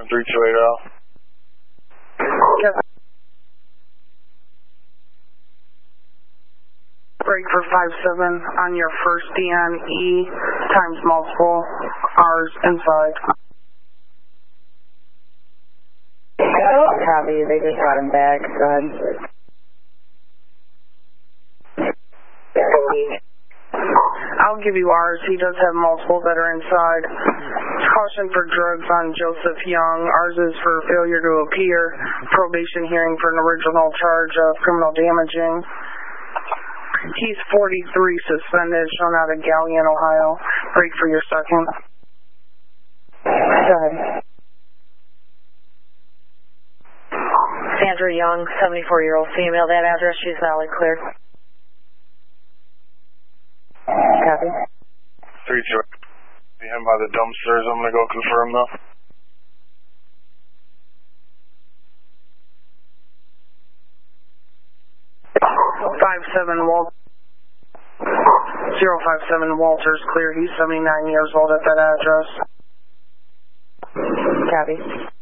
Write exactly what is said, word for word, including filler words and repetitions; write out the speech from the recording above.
seven three two eight L. Yes. Break for five seven on your first D N E times multiple R's inside. Copy, they just got him back. Go ahead. I'll give you ours. He does have multiple that are inside. Caution for drugs on Joseph Young. Ours is for failure to appear. Probation hearing for an original charge of criminal damaging. He's forty-three suspended, shown out of Galion, Ohio. Break for your second. Go ahead. Sandra Young, seventy-four-year-old female. That address, she's valid, cleared. Copy. three two. See him by the dumpsters. I'm going to go confirm though. five seven Wal zero five seven Walters clear. He's seventy-nine years old at that address. Copy.